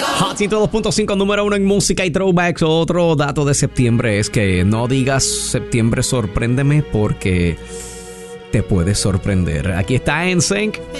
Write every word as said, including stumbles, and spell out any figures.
Hot ciento dos punto cinco, número uno en música y throwbacks. Otro dato de septiembre es que no digas septiembre sorpréndeme porque te puede sorprender. Aquí está N Sync